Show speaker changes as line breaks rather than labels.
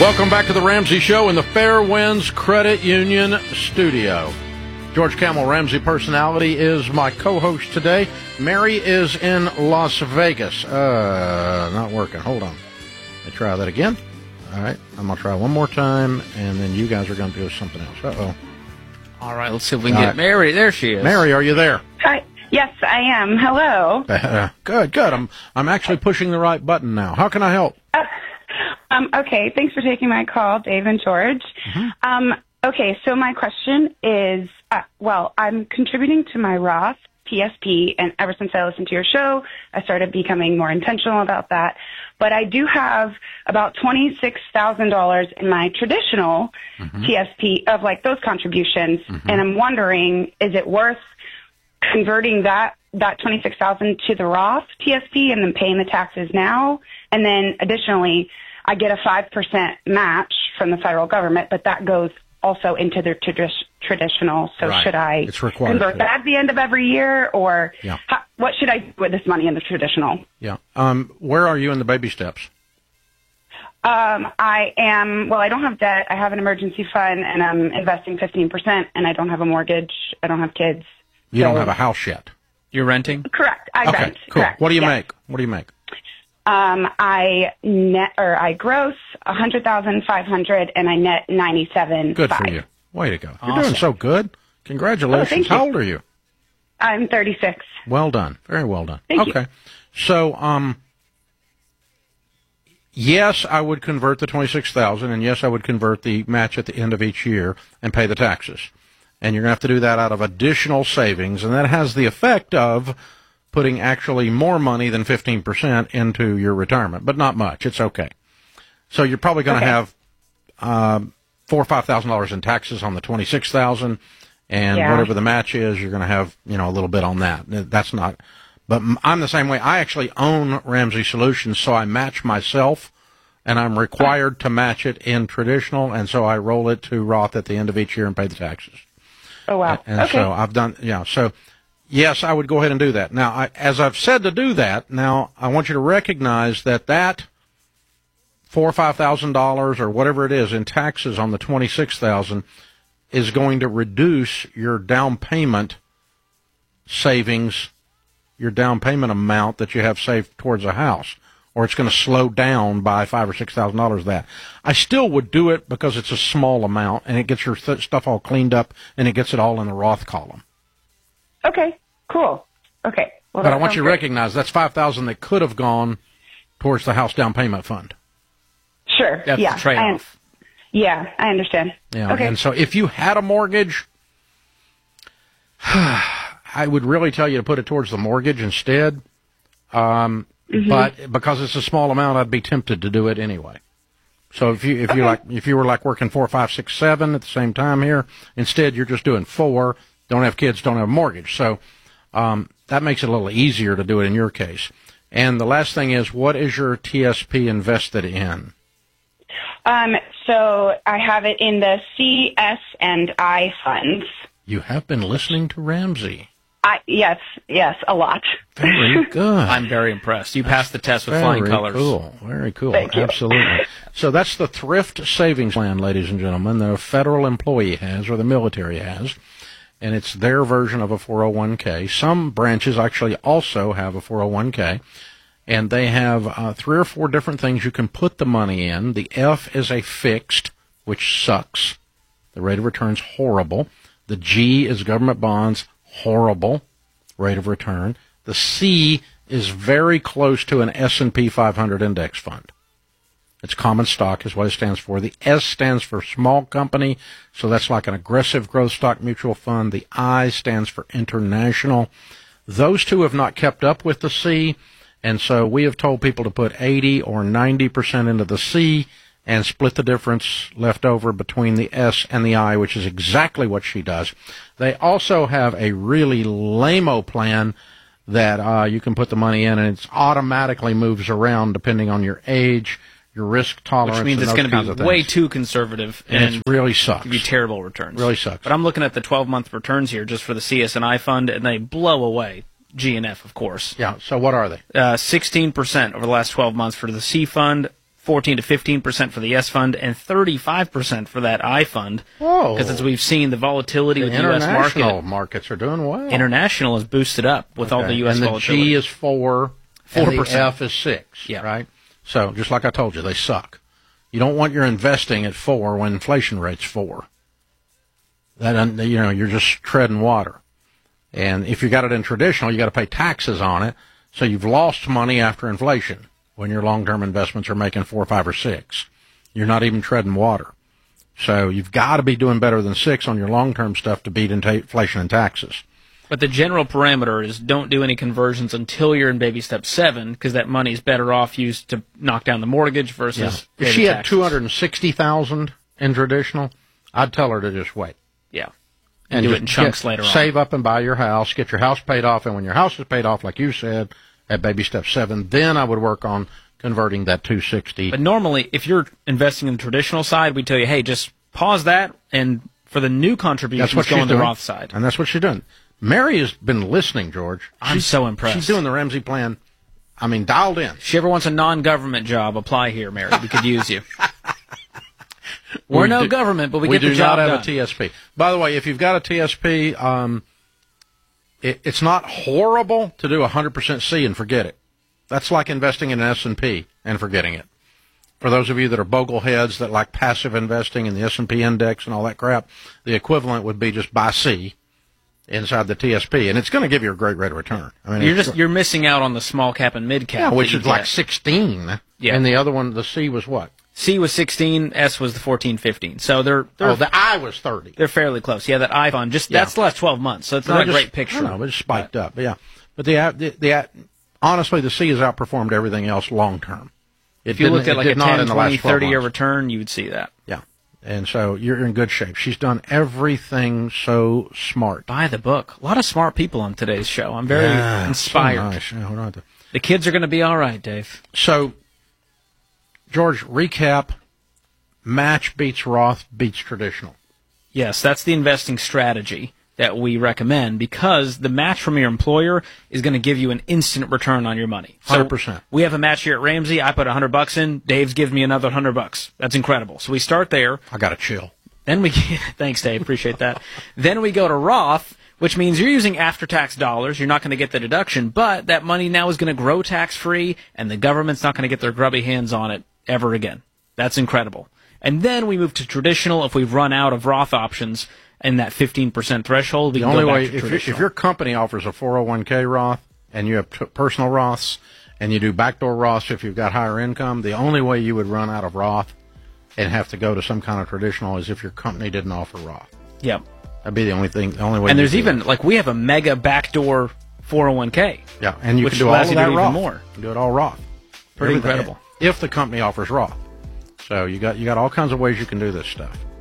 Welcome back to the Ramsey Show in the Fairwinds Credit Union studio. George Camel, Ramsey Personality, is my co-host today. Mary is in Las Vegas. Not working. Hold on. Let me try that again. All right. I'm going to try one more time, and then you guys are going to do something else. Uh-oh.
All right. Let's see if we can get Mary. There she is.
Mary, are you there?
Hi. Yes, I am. Hello.
Good. I'm actually pushing the right button now. How can I help?
Okay, thanks for taking my call, Dave and George.
Mm-hmm.
Okay, so my question is, I'm contributing to my Roth TSP, and ever since I listened to your show, I started becoming more intentional about that. But I do have about $26,000 in my traditional TSP of like those contributions, and I'm wondering, is it worth converting that $26,000 to the Roth TSP and then paying the taxes now? And then additionally, I get a 5% match from the federal government, but that goes also into the traditional. So should I convert that at the end of every year, or what should I do with this money in the traditional?
Yeah. Where are you in the baby steps?
I don't have debt. I have an emergency fund, and I'm investing 15%, and I don't have a mortgage. I don't have kids.
You don't have a house yet?
You're renting?
Correct. I rent.
Cool.
Correct.
What do you make? What do you make?
I gross $100,500 and I net $97,500.
Good for you. Way to go. You're doing so good. Congratulations.
Thank you.
How old are you?
I'm 36.
Well done. Very well done.
Thank you.
Okay. So, yes, I would convert the $26,000, and yes, I would convert the match at the end of each year and pay the taxes. And you're going to have to do that out of additional savings, and that has the effect of putting actually more money than 15% into your retirement, but not much. It's okay. So you're probably going to have $4,000 or $5,000 in taxes on the $26,000, and whatever the match is, you're going to have a little bit on that. That's not. But I'm the same way. I actually own Ramsey Solutions, so I match myself, and I'm required to match it in traditional, and so I roll it to Roth at the end of each year and pay the taxes.
Oh wow!
And so I've done. So. Yes, I would go ahead and do that. Now, as I've said to do that, now I want you to recognize that $4,000 or $5,000 or whatever it is in taxes on the $26,000 is going to reduce your down payment savings, your down payment amount that you have saved towards a house, or it's going to slow down by $5,000 or $6,000. That I still would do it because it's a small amount and it gets your stuff all cleaned up and it gets it all in the Roth column.
Okay. Cool. Okay. Well,
but I want you to recognize that's $5,000 that could have gone towards the house down payment fund.
Sure.
That's the trade-off.
I understand.
Yeah.
Okay.
And so if you had a mortgage, I would really tell you to put it towards the mortgage instead. But because it's a small amount, I'd be tempted to do it anyway. So if you were like working 4, 5, 6, 7 at the same time here, instead you're just doing 4. Don't have kids, don't have a mortgage. So that makes it a little easier to do it in your case. And the last thing is, what is your TSP invested in?
So I have it in the CS and I funds.
You have been listening to Ramsey.
Yes, a lot.
Very good.
I'm very impressed. You passed the test with flying colors.
Very cool.
Thank you.
Absolutely. So that's the thrift savings plan, ladies and gentlemen, the federal employee has or the military has. And it's their version of a 401k. Some branches actually also have a 401k, and they have 3 or 4 different things you can put the money in. The F is a fixed, which sucks. The rate of return's horrible. The G is government bonds, horrible rate of return. The C is very close to an S&P 500 index fund. It's common stock is what it stands for. The S stands for small company, so that's like an aggressive growth stock mutual fund. The I stands for international. Those two have not kept up with the C, and so we have told people to put 80 or 90% into the C and split the difference left over between the S and the I, which is exactly what she does. They also have a really lame-o plan that you can put the money in, and it automatically moves around depending on your age, your risk tolerance,
which means it's going to be way too conservative,
and it really sucks.
Give you terrible returns.
Really sucks.
But I'm looking at the 12-month returns here just for the CS&I fund, and they blow away. G and F, of course.
Yeah. So what are they?
16% over the last 12 months for the C fund, 14 to 15% for the S fund, and 35% for that I fund.
Whoa.
Because as we've seen, the volatility
The
with the U.S.
international
market,
markets are doing well.
international is boosted up with all the U.S.
and the
volatility.
G is 4, and the
4%.
F is 6,
Yeah.
right? So just like I told you, they suck. You don't want your investing at 4 when inflation rate's 4. That, you're just treading water. And if you got it in traditional, you got to pay taxes on it. So you've lost money after inflation when your long-term investments are making 4, 5, or 6. You're not even treading water. So you've got to be doing better than 6 on your long-term stuff to beat inflation and taxes.
But the general parameter is don't do any conversions until you're in baby step 7, because that money's better off used to knock down the mortgage versus
If she had
taxes.
$260,000 in traditional, I'd tell her to just wait.
Yeah. And do it in chunks later on.
Save up and buy your house, get your house paid off, and when your house is paid off, like you said, at baby step 7, then I would work on converting that 260.
But normally, if you're investing in the traditional side, we tell you, hey, just pause that, and for the new contributions,
That's what
go
she's
on the
doing.
Roth side.
And that's what she's doing. Mary has been listening, George.
I'm so impressed.
She's doing the Ramsey plan, dialed in.
If she ever wants a non-government job, apply here, Mary. We could use you. We're no government, but we get the job
do not
done.
have a TSP. By the way, if you've got a TSP, it's not horrible to do 100% C and forget it. That's like investing in an S&P and forgetting it. For those of you that are bogleheads that like passive investing in the S&P index and all that crap, the equivalent would be just buy C inside the TSP, and it's going to give you a great rate of return.
You're missing out on the small cap and mid cap,
which
that you
is like
get.
16.
Yeah.
And the other one, the C was what?
C was 16, S was the 14, 15. So they're
the I was 30.
they're fairly close. Yeah, that I fund that's the last 12 months, so it's
But
not a
they just-
great picture.
I know, but it's spiked up. Yeah, but honestly, the C has outperformed everything else long term.
If you looked at like a 10, 20, 30-year
months.
return, you would see that.
Yeah, and so you're in good shape. She's done everything so smart.
Buy the book. A lot of smart people on today's show. I'm very inspired.
So nice. Yeah, hold on.
The kids are going to be all right, Dave.
So, George, recap. Match beats Roth beats traditional.
Yes, that's the investing strategy that we recommend, because the match from your employer is going to give you an instant return on your money. So
100%.
we have a match here at Ramsey. I put $100 in. Dave's gives me another $100. That's incredible. So we start there.
I got to chill.
Then we thanks, Dave. Appreciate that. Then we go to Roth, which means you're using after-tax dollars. You're not going to get the deduction, but that money now is going to grow tax-free, and the government's not going to get their grubby hands on it ever again. That's incredible. And then we move to traditional if we've run out of Roth options and that 15% threshold. We
The
can
only
go back
way,
to
if
traditional.
your company offers a 401k Roth and you have personal Roths and you do backdoor Roths if you've got higher income, the only way you would run out of Roth and have to go to some kind of traditional is if your company didn't offer Roth.
Yep.
That'd be the only way.
And there's even, like, we have a mega backdoor 401k.
Yeah, and you
which
can do all
allows
of
you to
that
do
Roth.
even more.
You can do it all Roth.
Pretty
Everything.
incredible.
If the company offers Roth. So you got all kinds of ways you can do this stuff.